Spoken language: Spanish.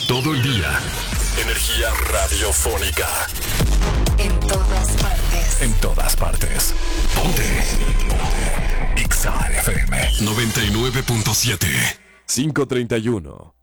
Todo el día. Energía radiofónica. En todas partes. En todas partes. Ponte. Ponte. Exa FM 99.7. 5:31.